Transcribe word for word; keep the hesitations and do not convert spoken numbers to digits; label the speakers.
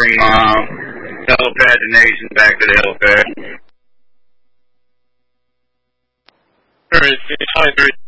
Speaker 1: bring um, helipad to Nation back to the helipad.
Speaker 2: Alright, hi,